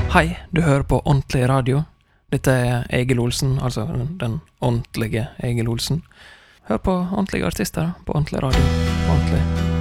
Hei, du hører på Ordentlig Radio. Dette er Egil Olsen, altså den ordentlige Egil Olsen. Hør på ordentlige artister på ordentlig radio, på ordentlig